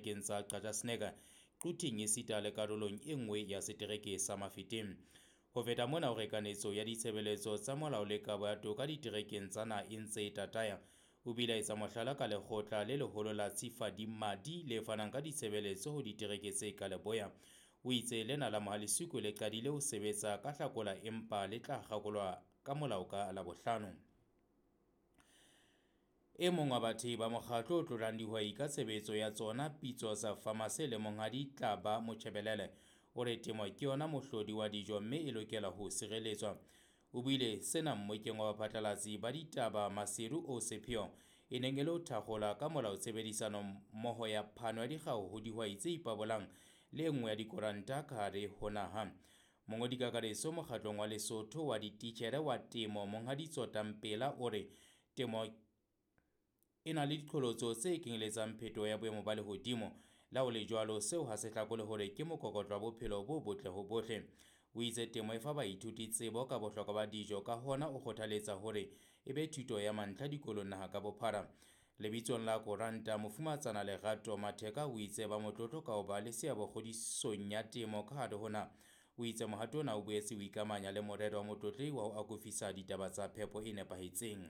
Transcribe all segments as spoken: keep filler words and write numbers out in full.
diterekeng tsa Qacha Snega Quting e sita le karolong e nngwe ya setereke sa Mafeteng. Ho feta mona ho rekanetso ya ditshebeletso tsa molao le kabo ya toka diterekeng tsana e ntse e tataya. O bilaetsa mohlala ka lekgotla le leholo la Tshifadi Madi le fanang ka ditshebeletso ho ditereke tse ka Leboya. O itse lena la Mohalesuku le qadile ho sebetsa ka Hlakola empa le tla kgakolwa ka molao ka Labohlano. E mong wa batho ba mokgatlo o tlolang dihwai ka tshebetso ya tsona pitso tsa Pharmacy le Monghadi Tlaba Motjhebelele o re temo ke yona mohlodi wa dijo mme e lokela ho sireletswa. O buile sena mmokeng wa baphatlalatsi ba ditaba Maseru o Sepheo e neng e le ho thakgola ka molao tshebedisano mmoho ya phano ya dikgau ho dihwai tse ipabolang le nngwe ya dikoranta ka hare ho naha. Mongodi kakaretso mokgatlong wa Lesotho wa dititjhere wa temo Monghadi Tsotampela o re temo e na le diqholotso tse kenyeletsang phetho ya boemo ba lehodimo. La o le jwalo seo ha se hlakole hore ke mokokotlo wa bophelo bo botle ho bohle. O itse temo e fa baithuti tsebo ka bohlokwa ba dijo ka hona o kgothaletsa hore e be thuto ya mantlha dikolong naha ka bophara. Lebitsong la koranta Mofumatsana Lerato Matheka o itse ba motlotlo ka ho ba le seabo kgodisong ya temo ka hare hona. O itse mohato ona o boetse o ikamanya le morero wa motlotli wa ho akofisa ditaba tsa phepo e nepahetseng.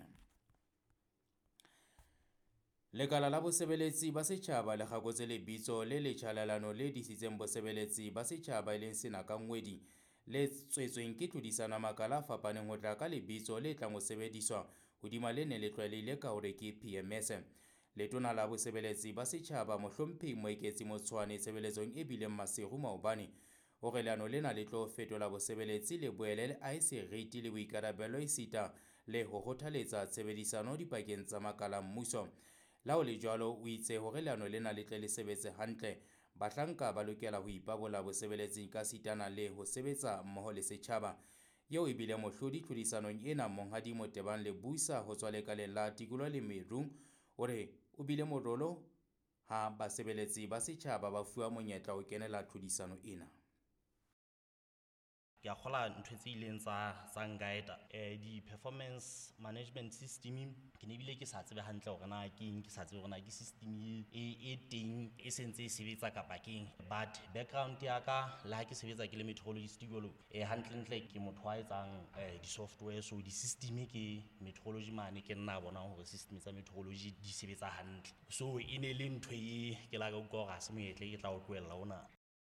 Lekala la bosebeletsi ba setjhaba le kgakotse lebitso le letjhalalano le disitseng bosebeletsi ba setjhaba e leng sena ka ngwedi le tswetsweng ke tlhodisano makala a fapaneng ho tla ka lebitso le tlang ho sebediswa hodima le ne le tlwaelehile ka hore ke P M S. Letona la bosebeletsi ba setjhaba Mohlomphehi Moeketsi Motshwane tshebeletsong e bileng Maseru maobane o re leano lena le tlo fetola bosebeletsi le boele le ahe seriti le boikarabelo esita le ho kgothaletsa tshebedisano dipakeng tsa makala mmuso. La ho le jwalo o itse hore leano lena le tle le sebetse hantle bahlanka ba lokela ho ipabola bosebeletsing ka sitana le ho sebetsa mmoho le setjhaba. Yeo e bile mohlodi tlhodisanong ena Monghadi Motebang le buisa ho tswa lekaleng la tikoloho le meru o re o bile morolo ha basebeletsi ba setjhaba ba fuwa monyetla ho kenela tlhodisano ena. Ke a kgola ntho tse ileng tsa tsa ngaeta eh di performance management system ke ne bile ke sa tsebe hantle hore na ke eng ke sa tsebe hore na ke system e e teng e sentse e sebetsa kapa keng but background ya ka la ke sebetsa ke le meteorologist tikolo eh hantle ntle ke motho wa etsang eh di software so di system ke meteorology mane ke nna bona hore system tsa meteorology di sebetsa hantle so e ne le ntho e ke la ka utlwa hore ha se moetle ke tla o tlohella ona.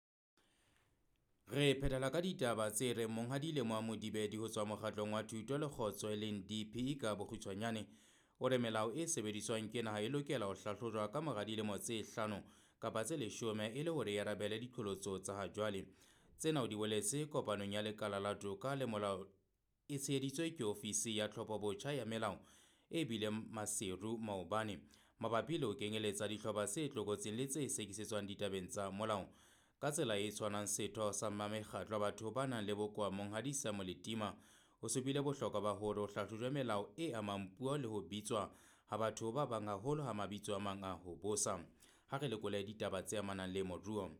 Re phethela ka ditaba tse re Monghadi le Moamodibedi ho tswa mokgatlong wa thuto le kgotso e leng D P E ka bokgutshwanyane o re melao e sebediswang ke naha e lokela ho hlahlojwa ka mora dilemo tse hlano kapa tse leshome e le hore e arabele diqholotso tsa ha jwale. Tsena o di boletse kopanong ya lekala la toka le molao e tsheheditswe ke ofisi ya tlhophobotjha ya melao e bileng Maseru maobane mabapi le ho kenyeletsa dihlopha tse tlokotsing le tse sekisetswang ditabeng tsa molao. Ka tsela e tshwanang setho sa mmamekgatlo wa batho ba nang le bokoa Monghadi Samuel Tima o supile bohlokwa ba hore ho hlahlojwe melao e amang puo le ho bitswa ha batho ba bang haholo ha mabitso a mang a ho bosa. Ha re lekole ditaba tse amanang le moruo.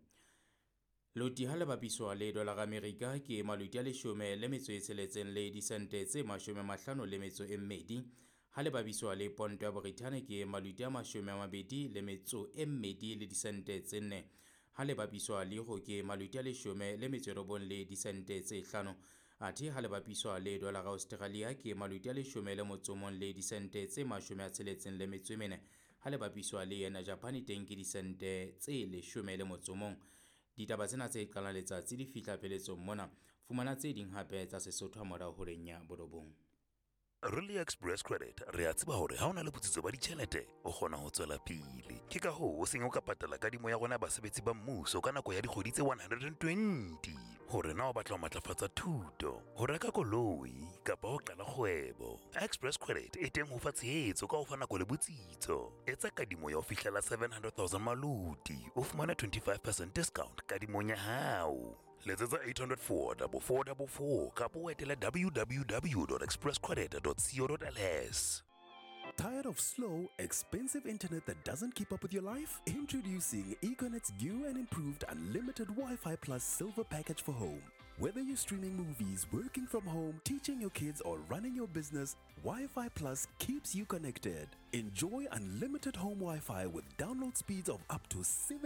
Loti ha le bapiswa le dolara Amerika ke maluti a leshome le metso e tsheletseng le disente tse mashome mahlano le metso e mmedi. Ha le bapiswa le ponto ya Britannia ke maluti a mashome a mabedi le metso e mmedi le disente tse nne. Ha le bapiswa le ho ke maluti a leshome le metso e robong le disente tse hlano. Athe ha le bapiswa le dolara Australia ke maluti a leshome le motso mong le disente tse mashome a tsheletseng le metso e mene. Ha le bapiswa le yena Japan teng ke disente tse leshome le motso mong. Ditaba tsena tse qalang letsatsi di fihla peletsong mona. Fumana tse ding hape tsa Sesotho morao ho renya bodobong. Rally Express Credit re a tseba hore ha ona le botsitso ba ditjhelete o kgona ho tswela pele ke ka hoo o seng o ka patala kadimo ya rona basebetsi ba mmuso ka nako ya dikgwedi tse one hundred twenty hore na o batla ho matlafatsa thuto ho reka koloi kapa ho qala kgwebo. Express Credit e teng ho fa tshehetso ka ho fa nako le botsitso. Etsa kadimo ya ho fihlela seven hundred thousand maluti o fumana twenty-five percent discount kadimong ya hao. Letsetsa eight hundred four four four four four kapa o etela w w w dot express credit dot co dot l s. Tired of slow, expensive internet that doesn't keep up with your life? Introducing Econet's new and improved unlimited Wi-Fi Plus Silver package for home. Whether you're streaming movies, working from home, teaching your kids, or running your business, Wi-Fi Plus keeps you connected. Enjoy unlimited home Wi-Fi with download speeds of up to seven